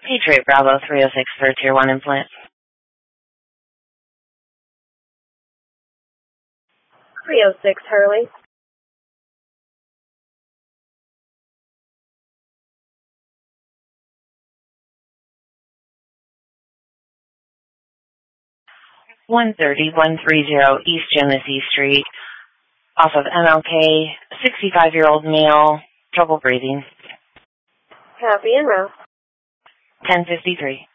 Patriot Bravo 306 for a Tier 1 implant. 306 Hurley. One 130 East Genesee Street, off of MLK, 65-year-old male, trouble breathing. Copy en route. 1053.